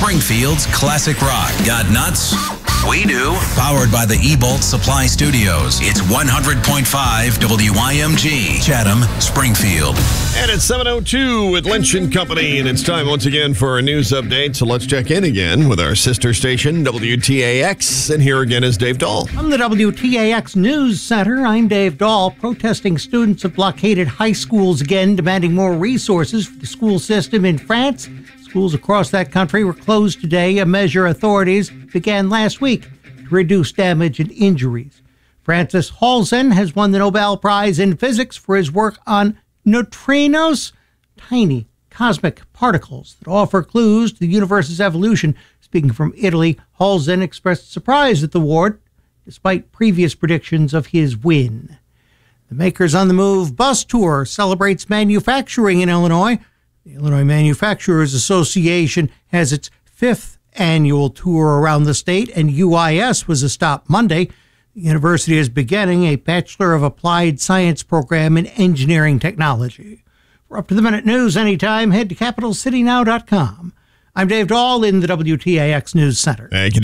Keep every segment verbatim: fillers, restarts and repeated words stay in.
Springfield's classic rock. Got nuts? We do. Powered by the E-Bolt Supply Studios. It's one hundred point five W I M G, Chatham, Springfield. And it's seven oh two with Lynch and Company, and it's time once again for a news update. So let's check in again with our sister station, W T A X. And here again is Dave Dahl. From the W T A X News Center, I'm Dave Dahl. Protesting students have blockaded high schools again, demanding more resources for the school system in France. Schools across that country were closed today, a measure authorities began last week to reduce damage and injuries. Francis Halzen has won the Nobel Prize in Physics for his work on neutrinos, tiny cosmic particles that offer clues to the universe's evolution. Speaking from Italy, Halzen expressed surprise at the award, despite previous predictions of his win. The Makers on the Move bus tour celebrates manufacturing in Illinois. The Illinois Manufacturers Association has its fifth annual tour around the state, and U I S was a stop Monday. The university is beginning a Bachelor of Applied Science program in engineering technology. For up-to-the-minute news anytime, head to capital city now dot com. I'm Dave Dahl in the W T A X News Center. Thank you,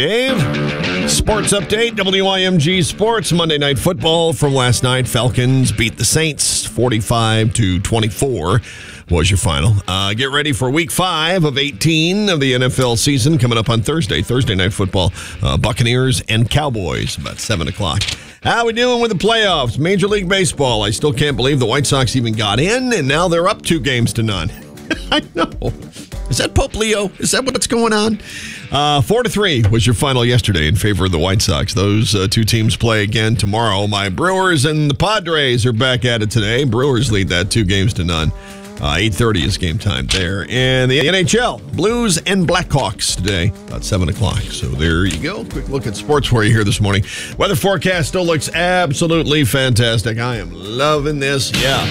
Dave. Sports update, W I M G Sports, Monday Night Football from last night. Falcons beat the Saints forty-five to twenty-four. Was your final. Uh, get ready for week five of eighteen of the N F L season coming up on Thursday. Thursday Night Football. Uh, Buccaneers and Cowboys about seven o'clock. How we doing with the playoffs? Major League Baseball. I still can't believe the White Sox even got in, and now they're up two games to none. I know. Is that Pope Leo? Is that what's going on? Uh, four to three was your final yesterday in favor of the White Sox. Those uh, two teams play again tomorrow. My Brewers and the Padres are back at it today. Brewers lead that two games to none. Uh, eight thirty is game time there. And the N H L, Blues and Blackhawks today, about seven o'clock. So there you go. Quick look at sports for you here this morning. Weather forecast still looks absolutely fantastic. I am loving this. Yeah.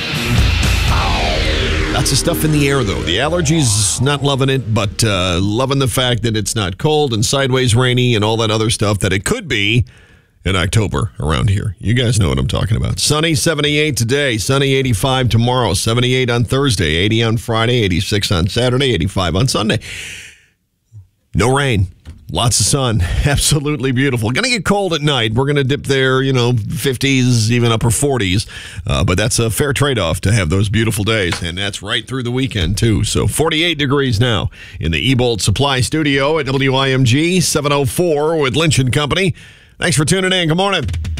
Lots of stuff in the air, though. The allergies, not loving it, but uh, loving the fact that it's not cold and sideways rainy and all that other stuff that it could be in October around here. You guys know what I'm talking about. Sunny, seventy-eight today. Sunny, eighty-five tomorrow. seventy-eight on Thursday. eighty on Friday. eighty-six on Saturday. eighty-five on Sunday. No rain. Lots of sun. Absolutely beautiful. Going to get cold at night. We're going to dip there, you know, fifties, even upper forties. Uh, but that's a fair trade-off to have those beautiful days. And that's right through the weekend, too. So forty-eight degrees now in the E-Bolt Supply Studio at W I M G seven oh four with Lynch and Company. Thanks for tuning in. Good morning.